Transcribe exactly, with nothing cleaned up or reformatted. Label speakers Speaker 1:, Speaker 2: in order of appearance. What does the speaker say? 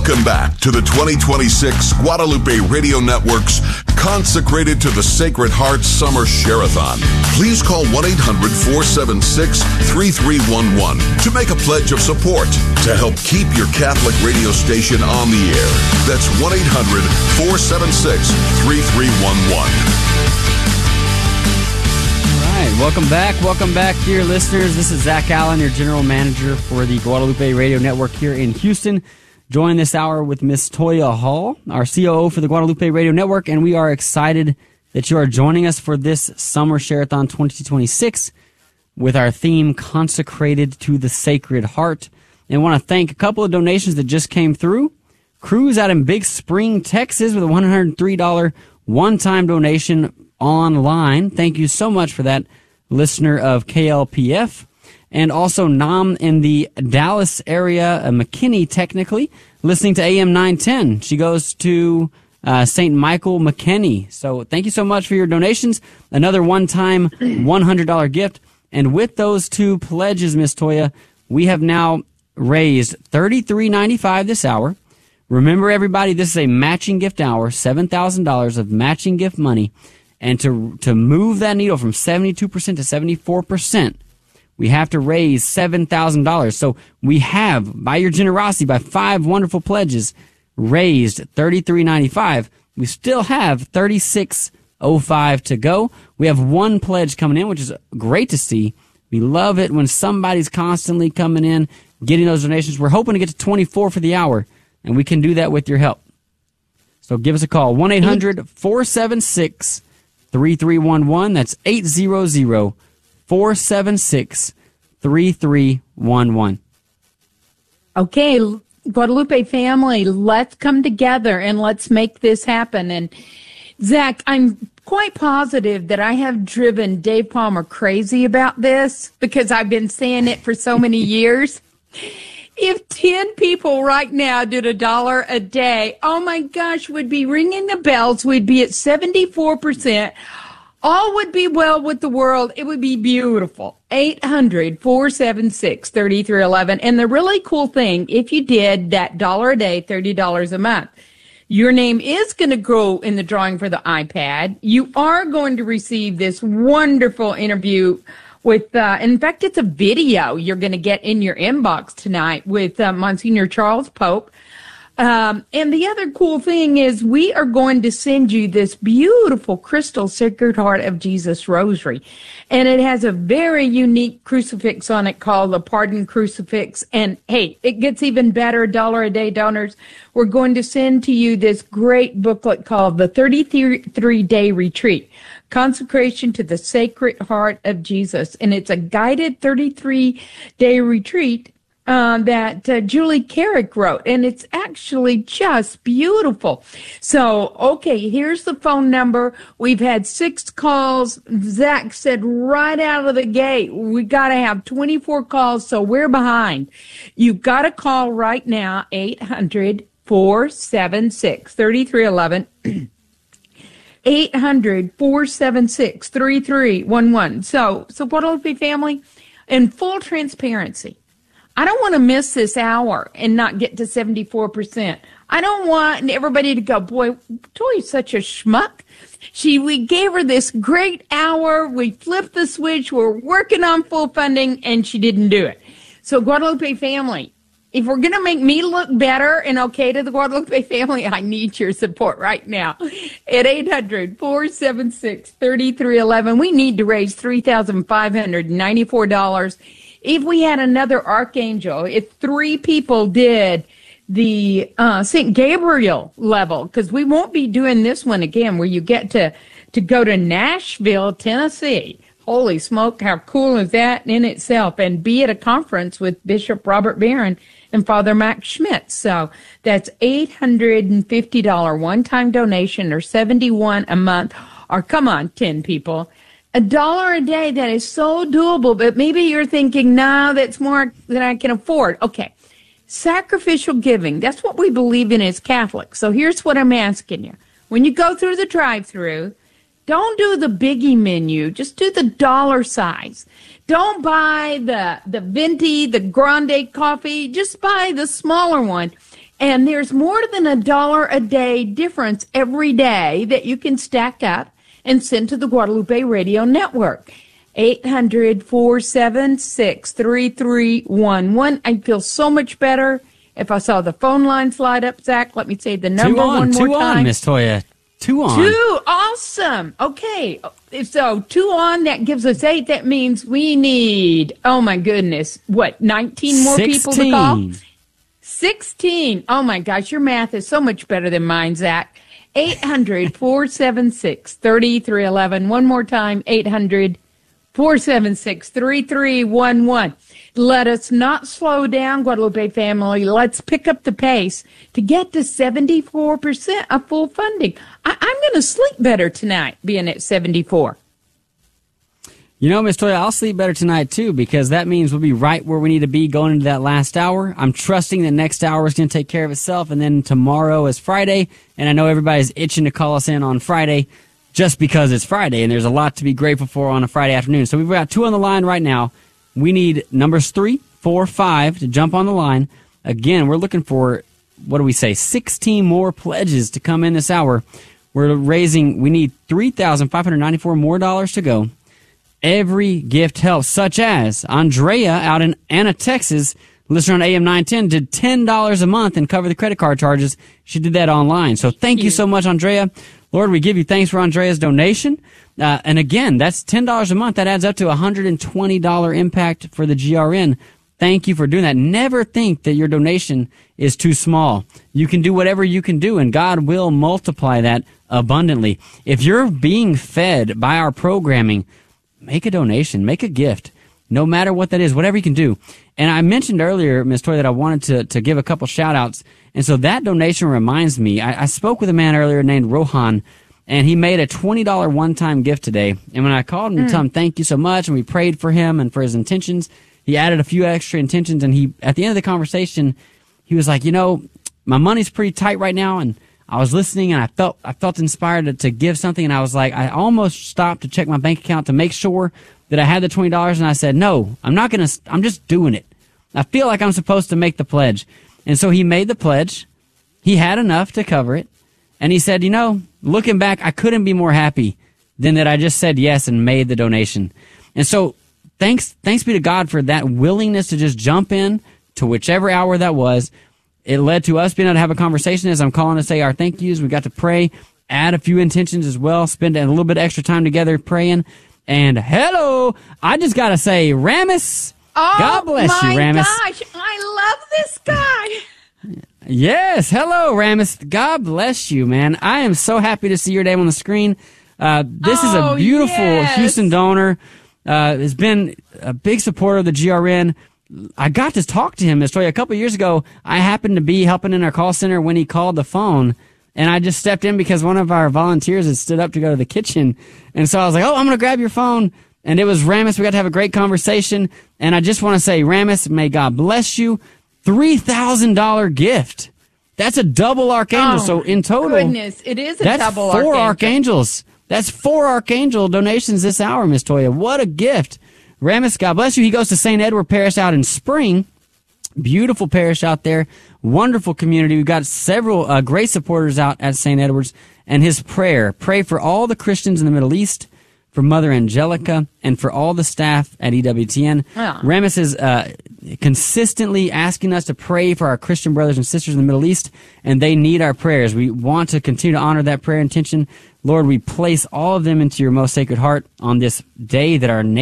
Speaker 1: Welcome back to the twenty twenty-six Guadalupe Radio Network's Consecrated to the Sacred Heart Summer Share-a-thon. Please call one eight hundred four seven six three three one one to make a pledge of support to help keep your Catholic radio station on the air. That's one eight hundred four seven six three three one one.
Speaker 2: Welcome back. Welcome back, dear listeners. This is Zach Allen, your general manager for the Guadalupe Radio Network here in Houston. Joined this hour with Miss Toya Hall, our C O O for the Guadalupe Radio Network, and we are excited that you are joining us for this Summer Share-a-thon twenty twenty-six with our theme, Consecrated to the Sacred Heart. And I want to thank a couple of donations that just came through. Cruz out in Big Spring, Texas, with a one hundred three dollars one-time donation online. Thank you so much for that, listener of K L P F. And also Nam in the Dallas area, uh, McKinney technically, listening to A M nine ten. She goes to uh, Saint Michael McKinney. So thank you so much for your donations. Another one-time one hundred dollars gift. And with those two pledges, Miss Toya, we have now raised thirty-three ninety-five this hour. Remember, everybody, this is a matching gift hour, seven thousand dollars of matching gift money. And to to move that needle from seventy-two percent to seventy-four percent, we have to raise seven thousand dollars. So we have, by your generosity, by five wonderful pledges, raised thirty-three ninety-five. We still have thirty-six oh five to go. We have one pledge coming in, which is great to see. We love it when somebody's constantly coming in, getting those donations. We're hoping to get to twenty-four for the hour, and we can do that with your help. So give us a call, one eight hundred four seven six three three one one. That's eight hundred four seven six three three one one.
Speaker 3: Okay, Guadalupe family, let's come together and let's make this happen. And Zach, I'm quite positive that I have driven Dave Palmer crazy about this because I've been saying it for so many years. If ten people right now did a dollar a day, oh my gosh, we'd be ringing the bells. We'd be at seventy-four percent. All would be well with the world. It would be beautiful. eight hundred four seven six three three one one. And the really cool thing, if you did that dollar a day, thirty dollars a month, your name is going to go in the drawing for the iPad. You are going to receive this wonderful interview with, uh, in fact, it's a video you're going to get in your inbox tonight with uh, Monsignor Charles Pope. Um, and the other cool thing is we are going to send you this beautiful crystal Sacred Heart of Jesus rosary. And it has a very unique crucifix on it called the Pardon Crucifix. And hey, it gets even better, dollar a day donors. We're going to send to you this great booklet called the thirty-three day Retreat, Consecration to the Sacred Heart of Jesus. And it's a guided thirty-three day retreat uh, that uh, Julie Carrick wrote. And it's actually just beautiful. So, okay, here's the phone number. We've had six calls. Zach said right out of the gate, we got to have twenty-four calls, so we're behind. You've got to call right now, eight hundred four seven six three three one one. eight hundred four seven six three three one one. So, so Guadalupe family, in full transparency, I don't want to miss this hour and not get to seventy-four percent. I don't want everybody to go, boy, Toy's such a schmuck. She, we gave her this great hour. We flipped the switch. We're working on full funding, and she didn't do it. So, Guadalupe family, if we're going to make me look better and okay to the Guadalupe family, I need your support right now at eight hundred four seven six three three one one. We need to raise three thousand five hundred ninety-four dollars. If we had another archangel, if three people did the uh, Saint Gabriel level, because we won't be doing this one again where you get to, to go to Nashville, Tennessee. Holy smoke, how cool is that in itself? And be at a conference with Bishop Robert Barron and Father Max Schmidt. So that's eight hundred fifty dollars one-time donation or seventy-one dollars a month. Or come on, ten people. A dollar a day, that is so doable. But maybe you're thinking, no, that's more than I can afford. Okay. Sacrificial giving, that's what we believe in as Catholics. So here's what I'm asking you. When you go through the drive-thru, don't do the biggie menu. Just do the dollar size. Don't buy the, the venti, the grande coffee. Just buy the smaller one. And there's more than a dollar a day difference every day that you can stack up and send to the Guadalupe Radio Network. eight hundred, four seven six, three three one one. I'd feel so much better if I saw the phone lines light up, Zach. Let me say the number
Speaker 2: two on,
Speaker 3: one more
Speaker 2: two
Speaker 3: time.
Speaker 2: Two on, Miss Toya. Two on.
Speaker 3: Two. Awesome. Okay. So two on, that gives us eight. That means we need, oh my goodness, what, nineteen more people to call? sixteen. Oh my gosh, your math is so much better than mine, Zach. eight hundred, four seven six, three three one one. One more time, eight hundred, four seven six, three three one one. Let us not slow down, Guadalupe family. Let's pick up the pace to get to seventy-four percent of full funding. I- I'm going to sleep better tonight, being at seventy-four.
Speaker 2: You know, Miss Toya, I'll sleep better tonight, too, because that means we'll be right where we need to be going into that last hour. I'm trusting that next hour is going to take care of itself, and then tomorrow is Friday, and I know everybody's itching to call us in on Friday just because it's Friday, and there's a lot to be grateful for on a Friday afternoon. So we've got two on the line right now. We need numbers three, four, five to jump on the line. Again, we're looking for, what do we say, sixteen more pledges to come in this hour. We're raising, we need three thousand five hundred ninety-four more dollars to go. Every gift helps, such as Andrea out in Anna, Texas, listener on A M nine ten, did ten dollars a month and cover the credit card charges. She did that online. So thank you so much, Andrea. Lord, we give you thanks for Andrea's donation. Uh, and again, that's ten dollars a month. That adds up to a one hundred twenty dollars impact for the G R N. Thank you for doing that. Never think that your donation is too small. You can do whatever you can do, and God will multiply that abundantly. If you're being fed by our programming, make a donation, make a gift, no matter what that is, whatever you can do. And I mentioned earlier, Miz Toy, that I wanted to, to give a couple shout-outs. And so that donation reminds me, I, I spoke with a man earlier named Rohan, and he made a twenty dollars one-time gift today. And when I called him mm. to tell him thank you so much, and we prayed for him and for his intentions, he added a few extra intentions. And he, at the end of the conversation, he was like, you know, my money's pretty tight right now, and I was listening, and I felt I felt inspired to, to give something, and I was like, I almost stopped to check my bank account to make sure that I had the twenty dollars, and I said, no, I'm not going to, I'm just doing it. I feel like I'm supposed to make the pledge. And so he made the pledge. He had enough to cover it, and he said, you know, looking back, I couldn't be more happy than that I just said yes and made the donation. And so thanks, thanks be to God for that willingness to just jump in to whichever hour that was. It led to us being able to have a conversation as I'm calling to say our thank yous. We got to pray, add a few intentions as well, spend a little bit extra time together praying. And hello, I just got to say, Ramis,
Speaker 3: oh,
Speaker 2: God bless you, Ramis.
Speaker 3: Oh, my gosh, I love this guy.
Speaker 2: Yes, hello, Ramis. God bless you, man. I am so happy to see your name on the screen. Uh, this oh, is a beautiful
Speaker 3: yes.
Speaker 2: Houston donor. Uh, has been a big supporter of the G R N. I got to talk to him, Miz Toya, a couple of years ago. I happened to be helping in our call center when he called the phone, and I just stepped in because one of our volunteers had stood up to go to the kitchen. And so I was like, oh, I'm going to grab your phone. And it was Ramis. We got to have a great conversation. And I just want to say, Ramis, may God bless you. three thousand dollars gift. That's a double archangel.
Speaker 3: Oh,
Speaker 2: so in total,
Speaker 3: goodness, it is a
Speaker 2: that's
Speaker 3: double
Speaker 2: four
Speaker 3: archangel.
Speaker 2: archangels. That's four archangel donations this hour, Miz Toya. What a gift. Ramis, God bless you. He goes to Saint Edward Parish out in Spring. Beautiful parish out there. Wonderful community. We've got several uh, great supporters out at Saint Edward's. And his prayer, pray for all the Christians in the Middle East, for Mother Angelica, and for all the staff at E W T N.
Speaker 3: Yeah.
Speaker 2: Ramis is uh, consistently asking us to pray for our Christian brothers and sisters in the Middle East, and they need our prayers. We want to continue to honor that prayer intention. Lord, we place all of them into your most sacred heart on this day that our nation